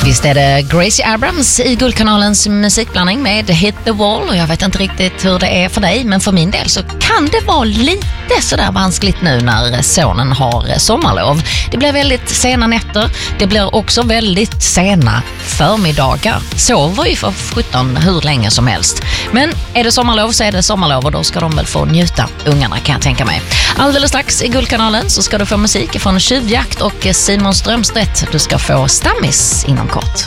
Visst är det Gracie Abrams i Guldkanalens musikblandning med Hit the Wall, och jag vet inte riktigt hur det är för dig, men för min del så kan det vara lite sådär vanskligt nu när sonen har sommarlov. Det blir väldigt sena nätter, det blir också väldigt sena förmiddagar. Sover ju för 17 hur länge som helst. Men är det sommarlov så är det sommarlov, och då ska de väl få njuta, ungarna, kan jag tänka mig. Alldeles strax i Guldkanalen så ska du få musik från Tjuvjakt och Simon Strömstedt. Du ska få Stammis inom kort.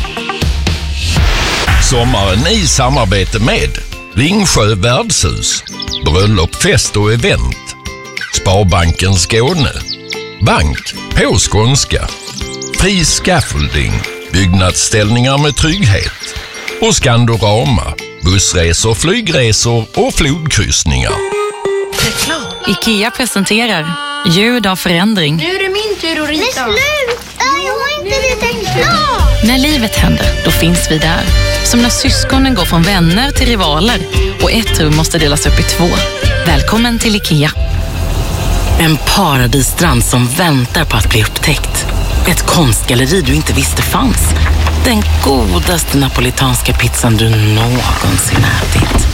Sommaren i samarbete med Ringsjö värdshus, bröllop, fest och event, Sparbanken Skåne, bank på skånska, Fri Scaffolding, byggnadsställningar med trygghet och Skandorama, bussresor, flygresor och flodkryssningar. IKEA presenterar Ljud av förändring. Nu är det min tur att rita. Men sluta, jag har inte ritat klart. När livet händer, då finns vi där. Som när syskonen går från vänner till rivaler och ett rum måste delas upp i 2. Välkommen till IKEA. En paradisstrand som väntar på att bli upptäckt. Ett konstgalleri du inte visste fanns. Den godaste napolitanska pizzan du någonsin ätit.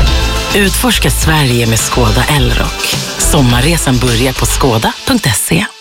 Utforska Sverige med Skoda Elrock. Sommarresan börjar på skoda.se.